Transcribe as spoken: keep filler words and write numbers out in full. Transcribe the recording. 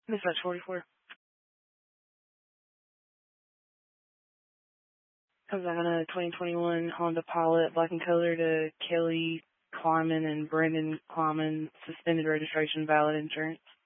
Dispatch forty-four. Comes on a twenty twenty-one Honda Pilot, black and color, to Kelly Kleiman and Brendan Kleiman, suspended registration, valid insurance.